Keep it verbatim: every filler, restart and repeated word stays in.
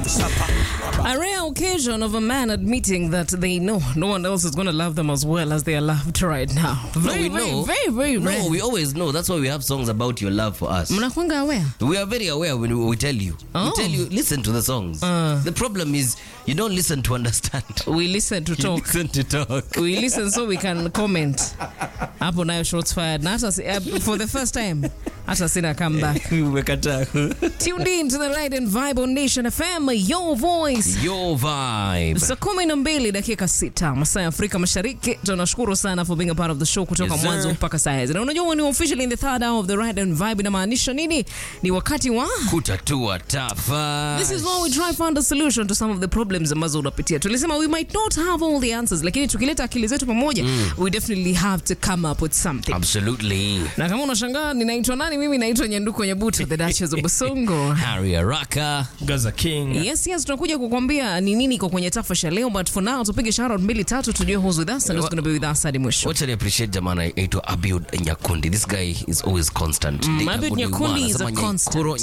A rare occasion of a man admitting that they know no one else is going to love them as well as they are loved right now. Very, no, we very, know. very, very rare. No, we always know. That's why we have songs about your love for us. Mnakwanga aware? We are very aware when we, we tell you. Oh. We tell you, listen to the songs. Uh. The problem is, you don't listen to understand. We listen to You talk. listen to talk. We listen so we can comment. Hapo nayo shots fired. Na hata si- uh, for the first time, hata sina come back. Umekataa. Tuned in to the Right and Vibe on Nation F M, your voice. Your vibe. Saa kumi na mbili dakika sita masaa ya Afrika Mashariki. Tunashukuru sana for being a part of the show kutoka Yes, sir. mwanzo mpaka saa hizi. Na unajua ni officially in the third hour of the Right and Vibe, inamaanisha nini? Ni wakati wa Kutatua tafa. This is why we try find a solution to some of the problems ambazo unapitia. Tulisema we might not have all the answers, lakini tukileta akili zetu pamoja, mm. we definitely have to come up with something. Absolutely. Na kama unashangaa ninaitwa nani, mimi naitwa Nyanduko Nyabuto, the Duchess of Busongo. Harry Araka. Gaza King. Yes, yes, tunakuja kukwambia ni nini iko kwenye tafasha leo, but for now tupige shout out mbili tatu tujue who's with us and who's going to be with us hadi mwisho. What I appreciate jamani aitwa Abiud Nyakundi. This guy is always constant. Mm, Abiud Nyakundi is a Anasema constant. Nyakuro